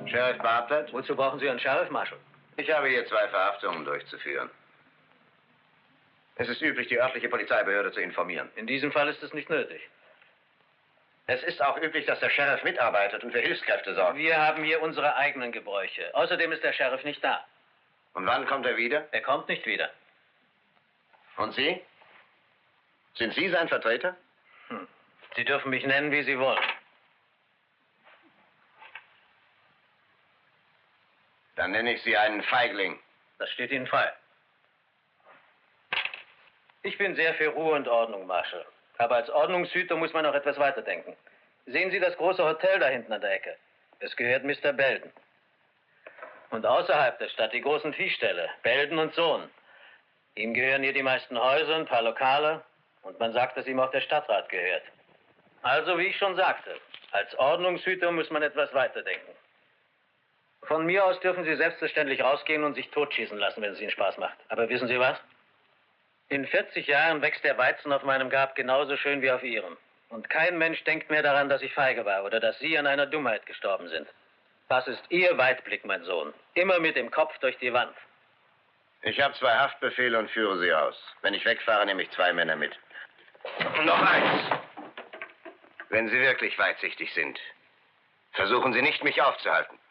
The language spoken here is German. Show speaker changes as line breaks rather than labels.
Sheriff Bartlett?
Wozu brauchen Sie einen Sheriff, Marshal?
Ich habe hier 2 Verhaftungen durchzuführen. Es ist üblich, die örtliche Polizeibehörde zu informieren.
In diesem Fall ist es nicht nötig.
Es ist auch üblich, dass der Sheriff mitarbeitet und für Hilfskräfte sorgt.
Wir haben hier unsere eigenen Gebräuche. Außerdem ist der Sheriff nicht da.
Und wann kommt er wieder?
Er kommt nicht wieder.
Und Sie? Sind Sie sein Vertreter?
Sie dürfen mich nennen, wie Sie wollen.
Dann nenne ich Sie einen Feigling.
Das steht Ihnen frei. Ich bin sehr für Ruhe und Ordnung, Marshal. Aber als Ordnungshüter muss man auch etwas weiterdenken. Sehen Sie das große Hotel da hinten an der Ecke? Es gehört Mr. Belden. Und außerhalb der Stadt die großen Viehställe, Belden und Sohn. Ihm gehören hier die meisten Häuser, ein paar Lokale. Und man sagt, dass ihm auch der Stadtrat gehört. Also, wie ich schon sagte, als Ordnungshüter muss man etwas weiterdenken. Von mir aus dürfen Sie selbstverständlich rausgehen und sich totschießen lassen, wenn es Ihnen Spaß macht. Aber wissen Sie was? In 40 Jahren wächst der Weizen auf meinem Grab genauso schön wie auf Ihrem. Und kein Mensch denkt mehr daran, dass ich feige war oder dass Sie an einer Dummheit gestorben sind. Das ist Ihr Weitblick, mein Sohn. Immer mit dem Kopf durch die Wand.
Ich habe 2 Haftbefehle und führe sie aus. Wenn ich wegfahre, nehme ich 2 Männer mit. Und noch eins. Wenn Sie wirklich weitsichtig sind, versuchen Sie nicht, mich aufzuhalten.